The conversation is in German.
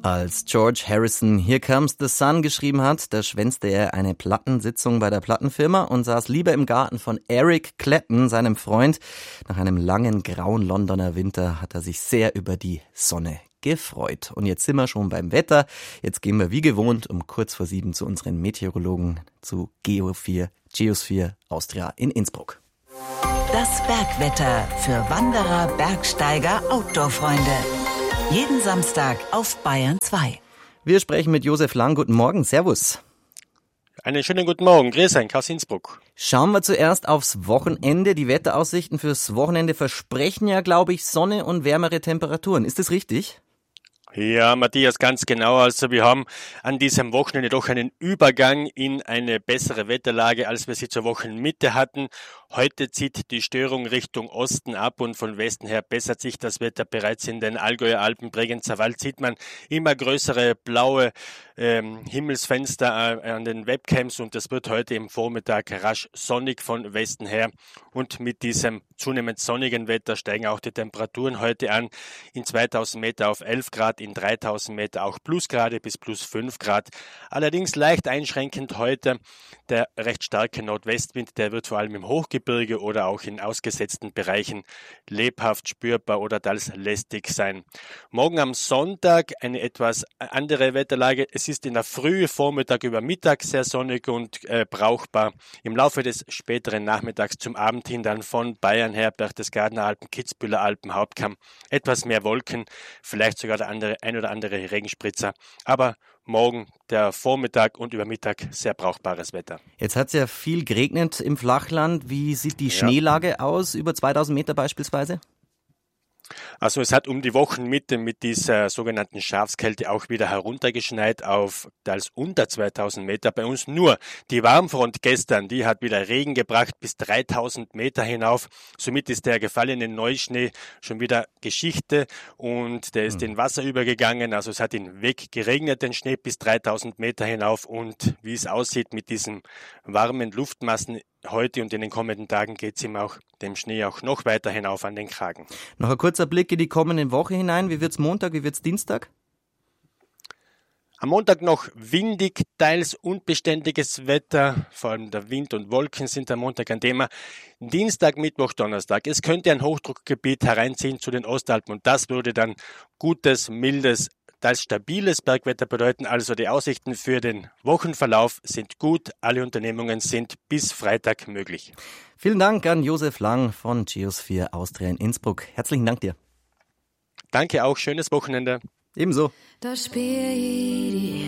Als George Harrison Here Comes the Sun geschrieben hat, da schwänzte er eine Plattensitzung bei der Plattenfirma und saß lieber im Garten von Eric Clapton, seinem Freund. Nach einem langen, grauen Londoner Winter hat er sich sehr über die Sonne gefreut. Und jetzt sind wir schon beim Wetter. Jetzt gehen wir wie gewohnt um kurz vor 7 zu unseren Meteorologen zu Geosphere Austria in Innsbruck. Das Bergwetter für Wanderer, Bergsteiger, Outdoor-Freunde. Jeden Samstag auf Bayern 2. Wir sprechen mit Josef Lang. Guten Morgen. Servus. Einen schönen guten Morgen. Grüß euch aus Innsbruck. Schauen wir zuerst aufs Wochenende. Die Wetteraussichten fürs Wochenende versprechen ja, glaube ich, Sonne und wärmere Temperaturen. Ist das richtig? Ja, Matthias, ganz genau. Also wir haben an diesem Wochenende doch einen Übergang in eine bessere Wetterlage, als wir sie zur Wochenmitte hatten. Heute zieht die Störung Richtung Osten ab und von Westen her bessert sich das Wetter. Bereits in den Allgäuer Alpen, Bregenzer Wald sieht man immer größere blaue Himmelsfenster an den Webcams und das wird heute im Vormittag rasch sonnig von Westen her. Und mit diesem zunehmend sonnigen Wetter steigen auch die Temperaturen heute an. In 2000 Meter auf 11 Grad, in 3000 Meter auch Plusgrade bis plus 5 Grad. Allerdings leicht einschränkend heute der recht starke Nordwestwind, der wird vor allem im Hochgebirge oder auch in ausgesetzten Bereichen lebhaft spürbar oder teils lästig sein. Morgen am Sonntag eine etwas andere Wetterlage. Es ist in der Früh, Vormittag über Mittag sehr sonnig und brauchbar. Im Laufe des späteren Nachmittags zum Abend hin dann von Bayern her, Berchtesgadener Alpen, Kitzbüheler Alpen, Hauptkamm, etwas mehr Wolken, vielleicht sogar der ein oder andere Regenspritzer. Aber morgen, der Vormittag und über Mittag sehr brauchbares Wetter. Jetzt hat es ja viel geregnet im Flachland. Wie sieht die Schneelage aus, über 2000 Meter beispielsweise? Also es hat um die Wochenmitte mit dieser sogenannten Schafskälte auch wieder heruntergeschneit auf teils unter 2000 Meter. Bei uns nur die Warmfront gestern, die hat wieder Regen gebracht bis 3000 Meter hinauf. Somit ist der gefallene Neuschnee schon wieder Geschichte und der ist in Wasser übergegangen. Also es hat ihn weggeregnet, den Schnee bis 3000 Meter hinauf und wie es aussieht mit diesen warmen Luftmassen heute und in den kommenden Tagen geht es ihm auch dem Schnee auch noch weiter hinauf an den Kragen. Noch ein kurzer Blick in die kommende Woche hinein. Wie wird's Montag, wie wird's Dienstag? Am Montag noch windig, teils unbeständiges Wetter, vor allem der Wind und Wolken sind am Montag ein Thema. Dienstag, Mittwoch, Donnerstag. Es könnte ein Hochdruckgebiet hereinziehen zu den Ostalpen und das würde dann gutes, mildes, teils stabiles Bergwetter bedeuten. Also die Aussichten für den Wochenverlauf sind gut. Alle Unternehmungen sind bis Freitag möglich. Vielen Dank an Josef Lang von Geosphere Austria in Innsbruck. Herzlichen Dank dir. Danke auch. Schönes Wochenende. Ebenso. Da spür ich die